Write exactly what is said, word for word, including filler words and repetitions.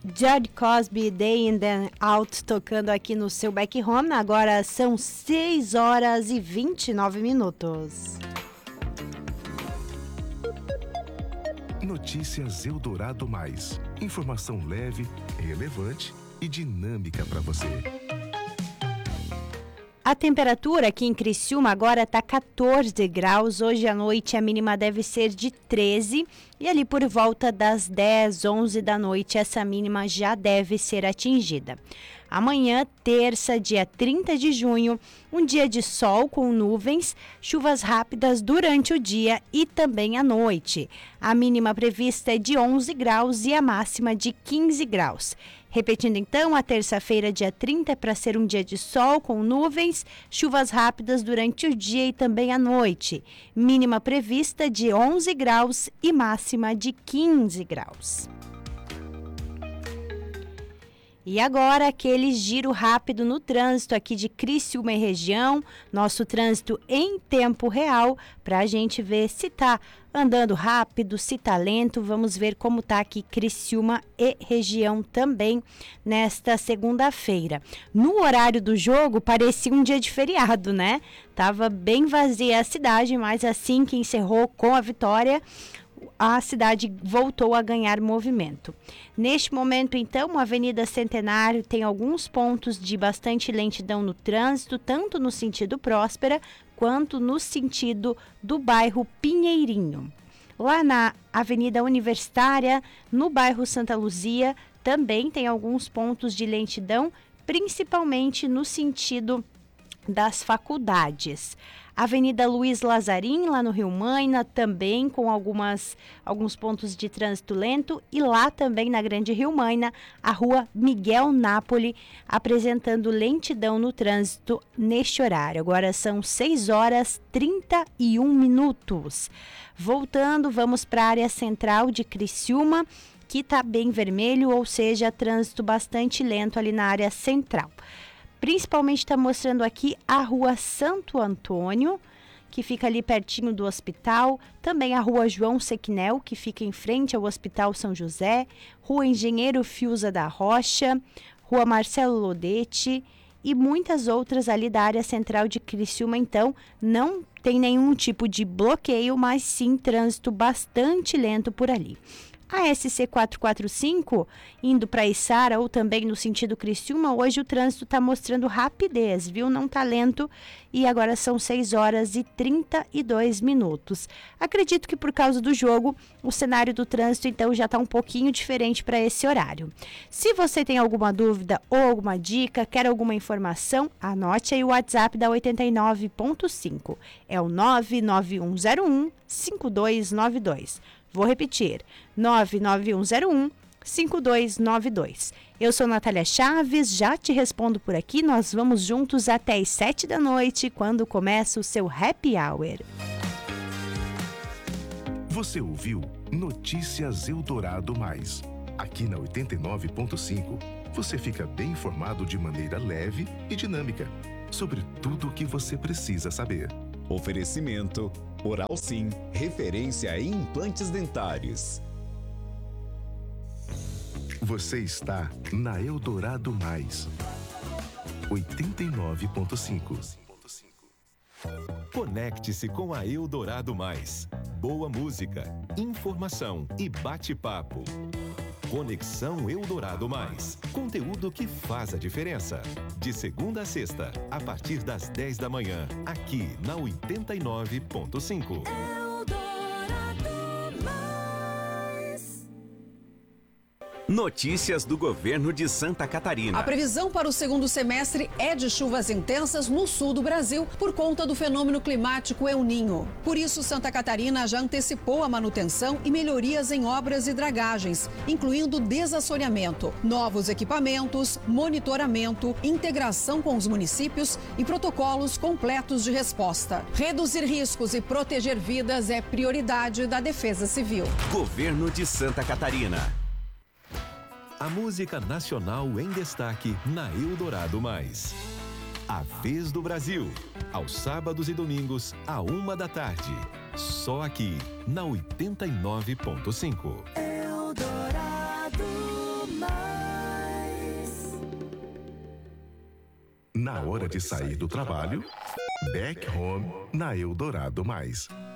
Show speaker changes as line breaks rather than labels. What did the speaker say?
Judd Cosby, Day in the Out, tocando aqui no seu back home. Agora são seis horas e vinte e nove minutos.
Notícias Eldorado Mais. Informação leve, relevante e dinâmica para você.
A temperatura aqui em Criciúma agora está quatorze graus. Hoje à noite a mínima deve ser de treze. E ali por volta das dez, onze da noite, essa mínima já deve ser atingida. Amanhã, terça, dia trinta de junho, um dia de sol com nuvens, chuvas rápidas durante o dia e também à noite. A mínima prevista é de onze graus e a máxima de quinze graus. Repetindo então, a terça-feira, dia trinta, é para ser um dia de sol com nuvens, chuvas rápidas durante o dia e também à noite. Mínima prevista de onze graus e máxima de quinze graus. E agora, aquele giro rápido no trânsito aqui de Criciúma e região, nosso trânsito em tempo real, para a gente ver se está andando rápido, se está lento. Vamos ver como está aqui Criciúma e região também nesta segunda-feira. No horário do jogo, parecia um dia de feriado, né? Tava bem vazia a cidade, mas assim que encerrou com a vitória, a cidade voltou a ganhar movimento. Neste momento, então, a Avenida Centenário tem alguns pontos de bastante lentidão no trânsito, tanto no sentido Próspera, quanto no sentido do bairro Pinheirinho. Lá na Avenida Universitária, no bairro Santa Luzia, também tem alguns pontos de lentidão, principalmente no sentido das faculdades. Avenida Luiz Lazarim, lá no Rio Maina, também com algumas, alguns pontos de trânsito lento. E lá também na Grande Rio Maina, a rua Miguel Nápoli, apresentando lentidão no trânsito neste horário. Agora são seis horas e trinta e um minutos. Voltando, vamos para a área central de Criciúma, que está bem vermelho, ou seja, trânsito bastante lento ali na área central. Principalmente está mostrando aqui a rua Santo Antônio, que fica ali pertinho do hospital. Também a rua João Sequinel, que fica em frente ao Hospital São José. Rua Engenheiro Fiuza da Rocha. Rua Marcelo Lodete. E muitas outras ali da área central de Criciúma. Então, não tem nenhum tipo de bloqueio, mas sim trânsito bastante lento por ali. A S C quatrocentos e quarenta e cinco, indo para Içara ou também no sentido Criciúma, hoje o trânsito está mostrando rapidez, viu? Não está lento e agora são seis horas e trinta e dois minutos. Acredito que por causa do jogo, o cenário do trânsito então já está um pouquinho diferente para esse horário. Se você tem alguma dúvida ou alguma dica, quer alguma informação, anote aí o WhatsApp da oitenta e nove ponto cinco. É o nove nove um zero um cinco dois nove dois. Vou repetir, nove nove um zero um cinco dois nove dois. Eu sou Natália Chaves, já te respondo por aqui. Nós vamos juntos até as sete da noite, quando começa o seu Happy Hour.
Você ouviu Notícias Eldorado Mais. Aqui na oitenta e nove ponto cinco, você fica bem informado de maneira leve e dinâmica sobre tudo o que você precisa saber.
Oferecimento Oral Sim, referência em implantes dentários.
Você está na Eldorado Mais, oitenta e nove ponto cinco.
Conecte-se com a Eldorado Mais. Boa música, informação e bate-papo. Conexão Eldorado Mais. Conteúdo que faz a diferença. De segunda a sexta, a partir das dez da manhã, aqui na oitenta e nove ponto cinco.
Notícias do governo de Santa Catarina.
A previsão para o segundo semestre é de chuvas intensas no sul do Brasil por conta do fenômeno climático El Niño. Por isso, Santa Catarina já antecipou a manutenção e melhorias em obras e dragagens, incluindo desassoreamento, novos equipamentos, monitoramento, integração com os municípios e protocolos completos de resposta. Reduzir riscos e proteger vidas é prioridade da Defesa Civil.
Governo de Santa Catarina.
A música nacional em destaque na Eldorado Mais. A Vez do Brasil, aos sábados e domingos, à uma da tarde. Só aqui, na oitenta e nove ponto cinco.
Eldorado Mais.
Na hora de sair do trabalho, back home na Eldorado Mais.